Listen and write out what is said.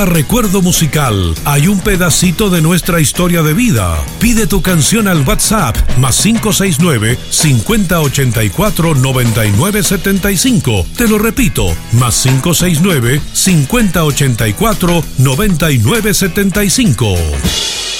Recuerdo musical, hay un pedacito de nuestra historia de vida. Pide tu canción al WhatsApp +569 5084 9975. Te lo repito, +569 5084 9975.